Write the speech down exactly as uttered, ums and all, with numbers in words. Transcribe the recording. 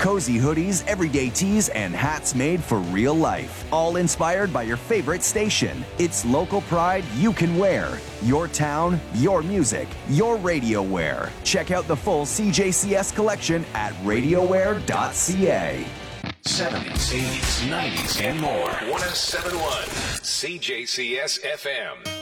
Cozy hoodies, everyday tees, and hats made for real life. All inspired by your favorite station. It's local pride you can wear. Your town, your music, your radio wear. Check out the full C J C S collection at radio wear dot c a. seventies, eighties, nineties, and more. one oh seven point one C J C S F M.